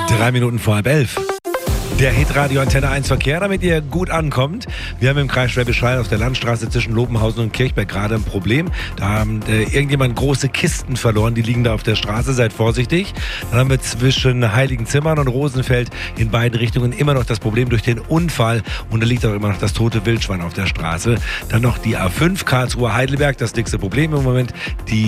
3 Minuten vor 10:30. Der Hitradio Antenne 1 Verkehr, damit ihr gut ankommt. Wir haben im Kreis Schwäbisch Hall auf der Landstraße zwischen Lobenhausen und Kirchberg gerade ein Problem. Da haben irgendjemand große Kisten verloren, die liegen da auf der Straße, seid vorsichtig. Dann haben wir zwischen Heiligenzimmern und Rosenfeld in beiden Richtungen immer noch das Problem durch den Unfall und da liegt auch immer noch das tote Wildschwein auf der Straße. Dann noch die A5 Karlsruhe Heidelberg, das nächste Problem im Moment. Die